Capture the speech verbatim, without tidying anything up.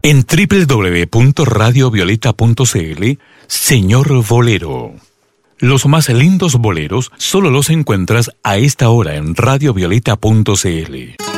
En doble u doble u doble u punto radio violeta punto c l, Señor Bolero. Los más lindos boleros solo los encuentras a esta hora en radio violeta punto c l.